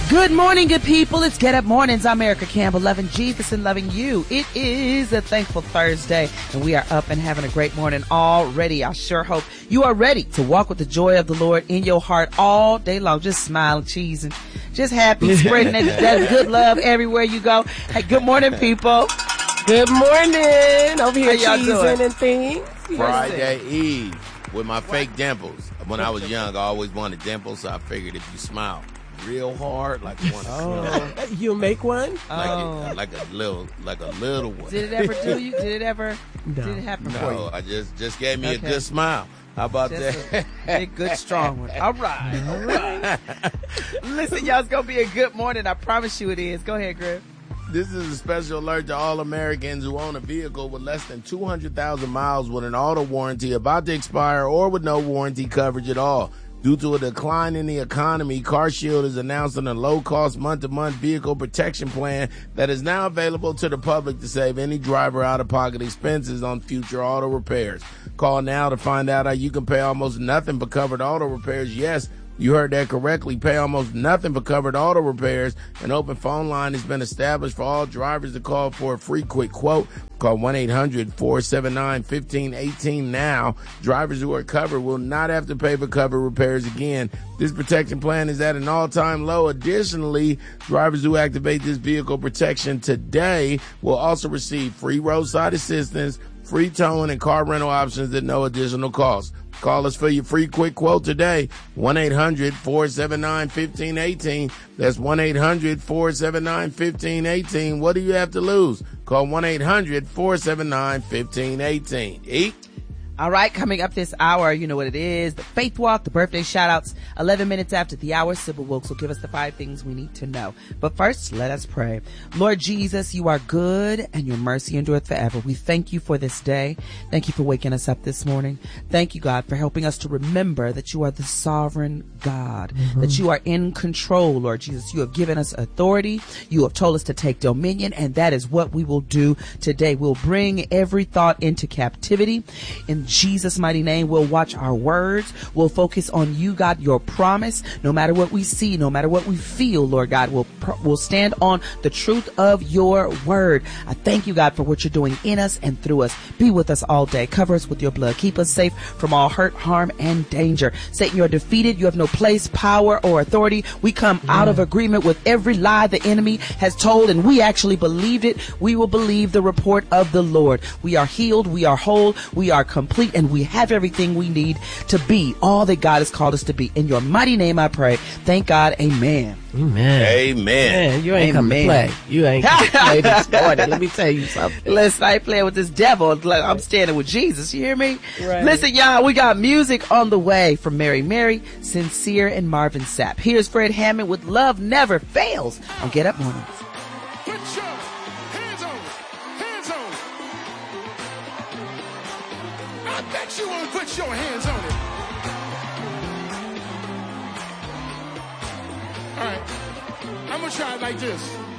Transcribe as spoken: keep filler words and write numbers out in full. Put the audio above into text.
Good morning, good people. It's Get Up Mornings. I'm Erica Campbell, loving Jesus and loving you. It is a thankful Thursday, and we are up and having a great morning already. I sure hope you are ready to walk with the joy of the Lord in your heart all day long. Just smiling, cheesing, just happy, spreading that, that good love everywhere you go. Hey, good morning, people. Good morning. Over here How y'all doing? cheesing and things. Friday Eve with my fake dimples. When I was young, I always wanted dimples, so I figured if you smile real hard, like you want to Oh, you make one? like, Oh. it, like a little, like a little one. Did it ever do you? Did it ever? No. Did it happen for you? No, I just just gave me Okay. a good smile. How about Just that? a big, good, strong one. All right. All right. Listen, y'all, it's going to be a good morning. I promise you it is. Go ahead, Griff. This is a special alert to all Americans who own a vehicle with less than two hundred thousand miles with an auto warranty about to expire or with no warranty coverage at all. Due to a decline in the economy, CarShield is announcing a low-cost month-to-month vehicle protection plan that is now available to the public to save any driver out-of-pocket expenses on future auto repairs. Call now to find out how you can pay almost nothing for covered auto repairs. Yes, you heard that correctly. Pay almost nothing for covered auto repairs. An open phone line has been established for all drivers to call for a free quick quote. Call one eight hundred four seven nine one five one eight now. Drivers who are covered will not have to pay for covered repairs again. This protection plan is at an all-time low. Additionally, drivers who activate this vehicle protection today will also receive free roadside assistance, free towing, and car rental options at no additional cost. Call us for your free quick quote today, one eight hundred four seven nine one five one eight. That's one eight hundred four seven nine one five one eight. What do you have to lose? Call one eight hundred four seven nine one five one eight. Eat. All right, coming up this hour, you know what it is. The Faith Walk, the birthday shout-outs, eleven minutes after the hour. Sybil Wilkes will give us the five things we need to know. But first, let us pray. Lord Jesus, you are good and your mercy endureth forever. We thank you for this day. Thank you for waking us up this morning. Thank you, God, for helping us to remember that you are the sovereign God, mm-hmm. that you are in control, Lord Jesus. You have given us authority. You have told us to take dominion, and that is what we will do today. We'll bring every thought into captivity. In Jesus' mighty name, we'll watch our words. We'll focus on you, God, your promise. No matter what we see, no matter what we feel, Lord God, we'll, we'll stand on the truth of your word. I thank you, God, for what you're doing in us and through us. Be with us all day. Cover us with your blood. Keep us safe from all hurt, harm, and danger. Satan, you're defeated. You have no place, power, or authority. We come yeah. out of agreement with every lie the enemy has told, and we actually believed it. We will believe the report of the Lord. We are healed. We are whole. We are complete. And we have everything we need to be all that God has called us to be. In your mighty name I pray. Thank God. Amen. Amen. Amen. Man, you ain't Amen. come to play. You ain't come to play this morning. Let me tell you something. Listen, I ain't playing with this devil. Like, I'm standing with Jesus. You hear me? Right. Listen, y'all, we got music on the way from Mary Mary, Sincere, and Marvin Sapp. Here's Fred Hammond with Love Never Fails on Get Up Mornings. Put your hands on it. Hands on it. I bet you won't put your hands on it. All right. I'm going to try it like this.